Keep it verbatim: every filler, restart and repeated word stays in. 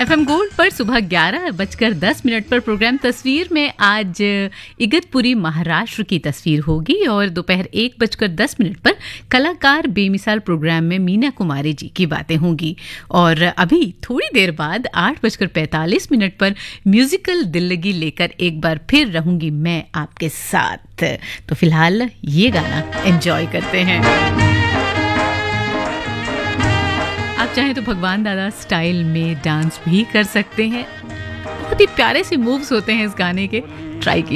FM gold पर सुबह ग्यारह बजकर दस मिनट पर प्रोग्राम तस्वीर में आज इगतपुरी महाराष्ट्र की तस्वीर होगी और दोपहर एक बजकर दस मिनट पर कलाकार बेमिसाल प्रोग्राम में मीना कुमारी जी की बातें होंगी। और अभी थोड़ी देर बाद आठ बजकर पैंतालीस मिनट पर म्यूजिकल दिल्लगी लेकर एक बार फिर रहूंगी मैं आपके साथ। तो फिलहाल ये गाना एंजॉय करते हैं। आप चाहें तो भगवान दादा स्टाइल में डांस भी कर सकते हैं। बहुत ही प्यारे से मूव्स होते हैं इस गाने के, ट्राई कीजिए।